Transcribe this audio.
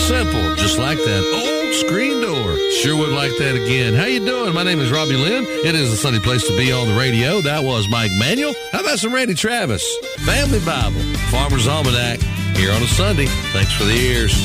simple, just like that old screen door. Sure would like that again. How you doing? My name is Robbie Lynn. It is a sunny place to be on the radio. That was Mike Manuel. How about some Randy Travis? Family Bible, Farmer's Almanac, here on a Sunday. Thanks for the ears.